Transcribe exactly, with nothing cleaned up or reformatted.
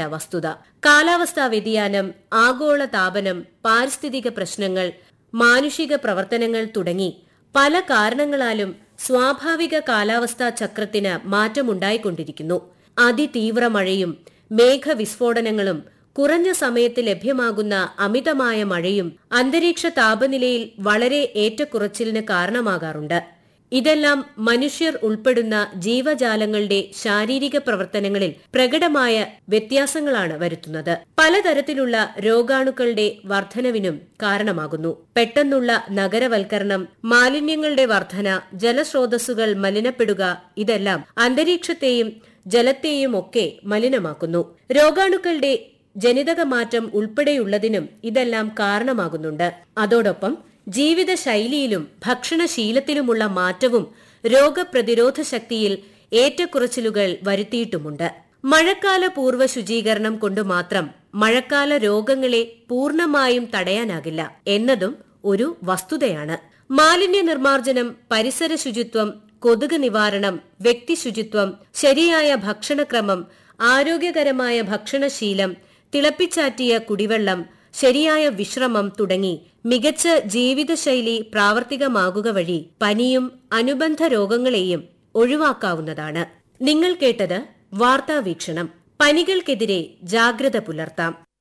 വസ്തുത. കാലാവസ്ഥാ വ്യതിയാനം, ആഗോള താപനം, പാരിസ്ഥിതിക പ്രശ്നങ്ങൾ, മാനുഷിക പ്രവർത്തനങ്ങൾ തുടങ്ങി പല കാരണങ്ങളാലും സ്വാഭാവിക കാലാവസ്ഥാ ചക്രത്തിന് മാറ്റമുണ്ടായിക്കൊണ്ടിരിക്കുന്നു. അതിതീവ്ര മഴയും മേഘവിസ്ഫോടനങ്ങളും കുറഞ്ഞ സമയത്ത് ലഭ്യമാകുന്ന അമിതമായ മഴയും അന്തരീക്ഷ താപനിലയിൽ വളരെ ഏറ്റക്കുറച്ചിലിന് കാരണമാകാറുണ്ട്. ഇതെല്ലാം മനുഷ്യർ ഉൾപ്പെടുന്ന ജീവജാലങ്ങളുടെ ശാരീരിക പ്രവർത്തനങ്ങളിൽ പ്രകടമായ വ്യത്യാസങ്ങളാണ് വരുത്തുന്നത്. പലതരത്തിലുള്ള രോഗാണുക്കളുടെ വർധനവിനും കാരണമാകുന്നു. പെട്ടെന്നുള്ള നഗരവൽക്കരണം, മാലിന്യങ്ങളുടെ വർധന, ജലസ്രോതസ്സുകൾ മലിനപ്പെടുക, ഇതെല്ലാം അന്തരീക്ഷത്തെയും ജലത്തെയും ഒക്കെ മലിനമാക്കുന്നു. രോഗാണുക്കളുടെ ജനിതക മാറ്റം ഉൾപ്പെടെയുള്ളതിനും ഇതെല്ലാം കാരണമാകുന്നുണ്ട്. അതോടൊപ്പം ജീവിതശൈലിയിലും ഭക്ഷണശീലത്തിലുമുള്ള മാറ്റവും രോഗപ്രതിരോധ ശക്തിയിൽ ഏറ്റക്കുറച്ചിലുകൾ വരുത്തിയിട്ടുമുണ്ട്. മഴക്കാല പൂർവ്വ ശുചീകരണം കൊണ്ട് മാത്രം മഴക്കാല രോഗങ്ങളെ പൂർണ്ണമായും തടയാനാകില്ല എന്നതും ഒരു വസ്തുതയാണ്. മാലിന്യ നിർമ്മാർജ്ജനം, പരിസര ശുചിത്വം, കൊതുക് നിവാരണം, വ്യക്തി ശുചിത്വം, ശരിയായ ഭക്ഷണക്രമം, ആരോഗ്യകരമായ ഭക്ഷണശീലം, തിളപ്പിച്ചാറ്റിയ കുടിവെള്ളം, ശരിയായ വിശ്രമം തുടങ്ങി മികച്ച ജീവിതശൈലി പ്രാവർത്തികമാകുക വഴി പനിയും അനുബന്ധ രോഗങ്ങളെയും ഒഴിവാക്കാവുന്നതാണ്. നിങ്ങൾ കേട്ടത് വാർത്താവീക്ഷണം. പനികൾക്കെതിരെ ജാഗ്രത പുലർത്താം.